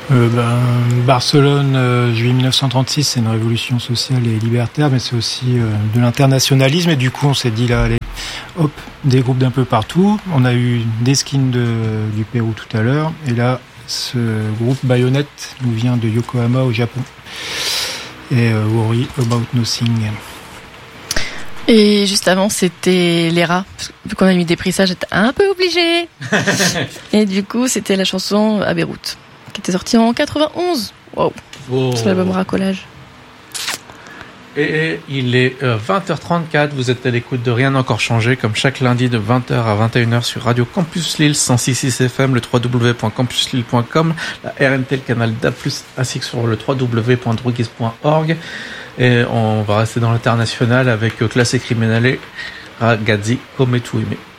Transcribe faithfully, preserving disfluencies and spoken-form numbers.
euh, ben, Barcelone, euh, juillet dix-neuf cent trente-six, c'est une révolution sociale et libertaire, mais c'est aussi euh, de l'internationalisme. Et du coup, on s'est dit là, allez, hop, des groupes d'un peu partout. On a eu des skins de, du Pérou tout à l'heure. Et là, ce groupe Bayonet nous vient de Yokohama au Japon. Et euh, Worry About Nothing. Et juste avant, c'était Les Rats. Vu qu'on a mis des prix, ça, j'étais un peu obligée. Et du coup, c'était la chanson À Beyrouth, qui était sortie en quatre-vingt-onze. Wow. Oh. C'est l'album Racolage. Et il est vingt heures trente-quatre, vous êtes à l'écoute de Rien n'a encore changé, comme chaque lundi de vingt heures à vingt et une heures sur Radio Campus Lille, cent six virgule six F M, le w w w point campus lille point com, la R N T, le canal D A plus, ainsi que sur le w w w point droguis point org. Et on va rester dans l'international avec Classe Criminale, Ragazzi come tu aimais.